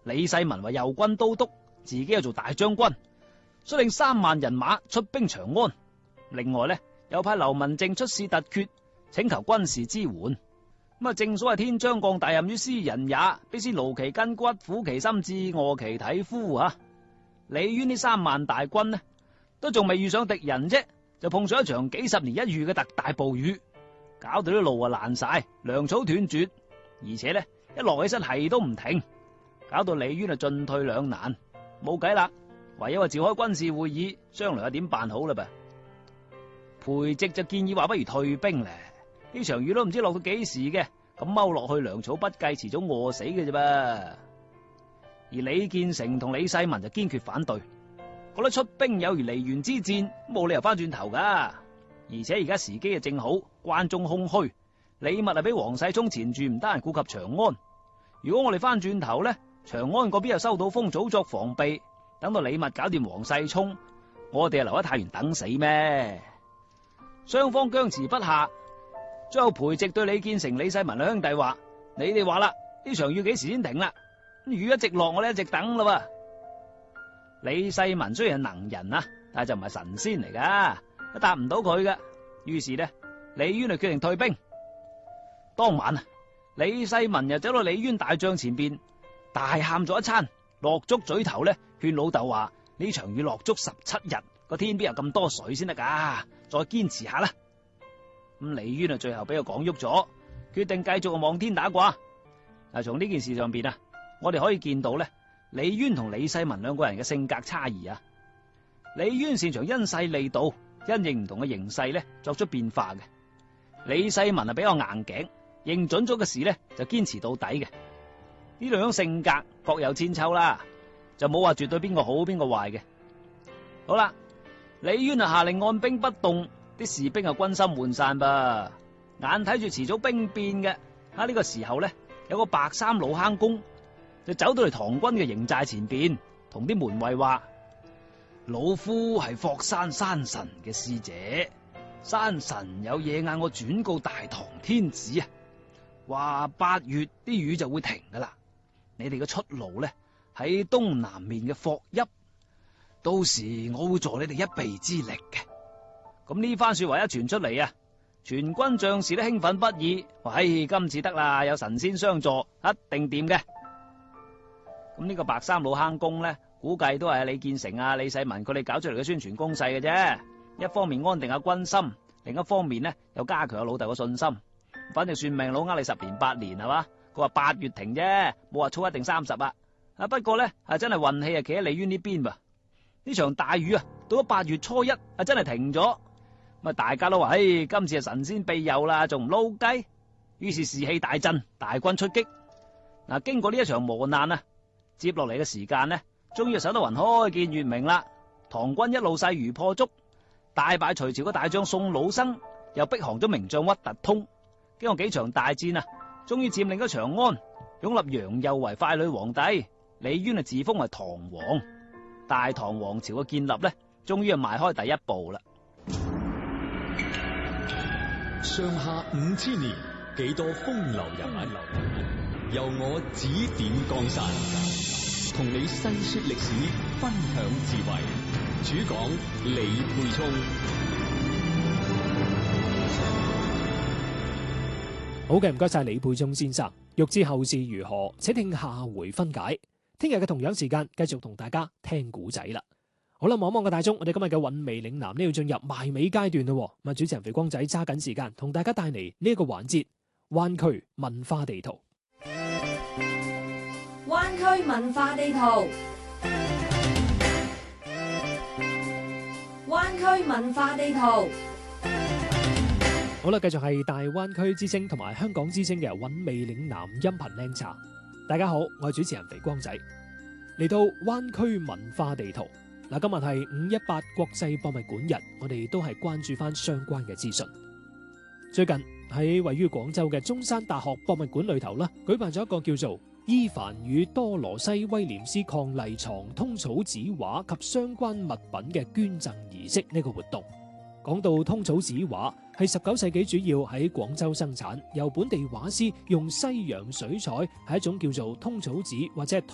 李世民為右軍都督，自己又做大將軍，率領3萬人馬出兵長安。另外呢，又派劉文靜出使突厥，請求軍事支援。正所謂天將降大任於斯人也，必先勞其筋骨，苦其心志，餓其體膚啊！李淵呢3萬大軍呢，都仲未遇上敵人啫，就碰上一場幾十年一遇嘅特大暴雨，搞到啲路爛晒，糧草斷絕，而且呢，一落起身係都唔停，搞到李淵進退兩難，冇計啦，唯有召開軍事會議商量下點辦好啦噃。裴寂就建議話不如退兵咧，呢場雨都唔知落到幾時嘅，咁踎落去糧草不繼，遲早餓死嘅啫噃。而李建成同李世民就堅決反對，覺得出兵有如離原之戰，冇理由翻轉頭噶。而且而家時機正好，關中空虛，李密俾黃世聰纏住，唔得閒顧及長安。如果我哋翻轉頭呢，長安嗰邊又收到風，早作防備，等到李密搞掂黃世聰，我哋留喺太原等死咩？雙方僵持不下，最後裴寂對李建成、李世民兩兄弟話：你哋話啦，呢場雨幾時先停啦？雨一直落，我哋一直等啦。李世民雖然係能人啊，但係就唔係神仙嚟噶，答唔到佢嘅。於是呢，李淵就決定退兵。當晚啊，李世民又走到李淵大帳前邊，大喊咗一餐，落足嘴頭呢，勸老豆話：呢場雨落足17日，個天邊有咁多水先得噶，再堅持下啦。李淵最後俾佢講喐咗，決定繼續望天打卦。從呢件事上邊啊，我哋可以見到呢，李淵同李世民兩個人嘅性格差異啊。李淵擅長因勢利導，因應唔同嘅形勢呢作出變化嘅。李世民比較硬頸，認準咗嘅事呢就堅持到底嘅。呢兩種性格各有千秋啦，就冇話絕對邊個好邊個壞嘅。好啦，李淵下令按兵不動，啲士兵軍心渙散噃，眼睇住遲早兵變嘅。呢個時候呢，有個白衫老坑公就走到嚟唐軍嘅營寨前邊，同啲門衛話：老夫係霍山山神嘅使者，山神有嘢嗌我轉告大唐天子啊，話8月啲雨就會停噶啦。你哋嘅出路呢，喺東南面嘅霍邑，到時我會助你哋一臂之力嘅。咁呢番說話一傳出嚟啊，全軍將士都興奮不已，話：今次得啦，有神仙相助，一定掂嘅。咁呢個白衫老坑公呢，估計都係李建成啊、李世民佢哋搞出嚟嘅宣傳攻勢嘅啫。一方面安定下軍心，另一方面呢又加強下老豆嘅信心。反正算命佬呃你10年8年係嘛，佢話8月停啫，冇話操一定30啊。不過呢真係運氣企喺李淵呢邊噃。呢場大雨啊，到咗8月初1真係停咗。大家都話：今次係神仙庇佑啦，仲唔撈雞？於是士氣大振，大軍出擊。經過呢一場磨難啊，接落嚟嘅時間呢，終於守得雲開見月明啦。唐軍一路勢如破竹，大敗隋朝嘅大將宋魯生，又逼降咗名將屈突通。經過幾場大戰啊，終於佔領咗長安，擁立楊佑為傀儡皇帝，李淵自封為唐王。大唐王朝嘅建立呢，終於邁開第一步啦。 上下5000年，幾多風流人物，由我指點江山，同你細說歷史，分享智慧。主講李沛聰。 好嘅，唔該晒李沛聰先生。欲知後事如何，請聽下回分解。聽日嘅同樣時間，繼續同大家聽古仔啦。好啦，望望個大鐘，我哋今日嘅韻味嶺南呢要進入埋尾階段咯。咁主持人肥光仔揸緊時間，同大家帶嚟呢一個環節——灣區文化地圖。 灣區文化地圖。灣區文化地圖。 好啦，繼續係大灣區之聲同埋香港之聲嘅韻味嶺南音頻靚茶。大家好，我係主持人肥光仔，嚟到灣區文化地圖。嗱，今日係518國際博物館日，我哋都係關注翻相關嘅資訊。最近喺位於廣州嘅中山大學博物館裏頭啦，舉辦咗一個叫做伊凡與多羅西威廉斯伉儷床通草紙畫及相關物品嘅捐贈儀式呢個活動。講到通草紙畫，係19世紀主要喺廣州生產，由本地畫師用西洋水彩，係一種叫做通草紙或者係